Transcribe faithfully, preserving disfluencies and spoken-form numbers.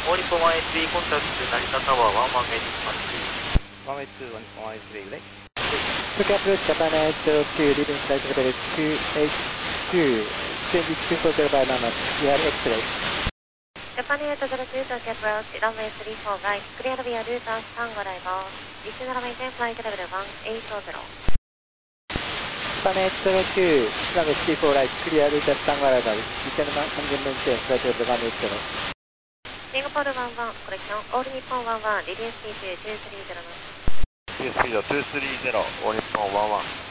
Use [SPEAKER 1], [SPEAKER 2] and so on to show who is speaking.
[SPEAKER 1] オー日本ワンエイチビーコンタクト成田タワーワンワンメイトマッチ。
[SPEAKER 2] ワンエイチツー、ワンエイチスリー、right?
[SPEAKER 3] Quick approach, Japan eight zero two, leaving flight level two eight two, change two four zero by Mama, we are X-ray.
[SPEAKER 4] Japan eight zero two, Tokyo approach, runway three four right, clear via route as Tango arrival, descend maintain flight level one eight zero.
[SPEAKER 3] Japan eight zero two, runway three four right, clear route as Tango arrival, descend maintain flight level one eight zero.
[SPEAKER 4] Singapore one one, correction, all Nippon one one, reduce speed to two three zero knots.
[SPEAKER 2] two three zero, two three zero, all Nippon one one.